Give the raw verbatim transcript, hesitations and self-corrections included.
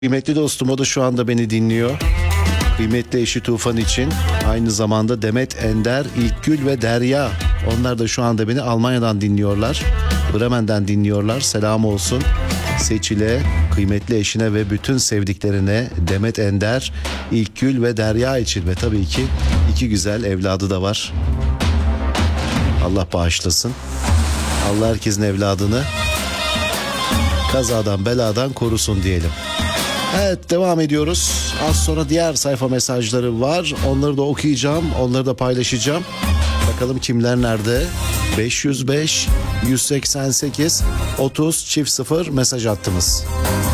Kıymetli dostum, o da şu anda beni dinliyor. Kıymetli eşi Tufan için, aynı zamanda Demet, Ender, İlkgül ve Derya. Onlar da şu anda beni Almanya'dan dinliyorlar. Bremen'den dinliyorlar. Selam olsun. Seçil'e, kıymetli eşine ve bütün sevdiklerine, Demet, Ender, İlkgül ve Derya için ve tabii ki iki güzel evladı da var. Allah bağışlasın. Allah herkesin evladını kazadan beladan korusun diyelim. Evet, devam ediyoruz. Az sonra diğer sayfa mesajları var. Onları da okuyacağım. Onları da paylaşacağım. Bakalım kimler nerede? beş yüz beş yüz seksen sekiz otuz çift sıfır mesaj attınız.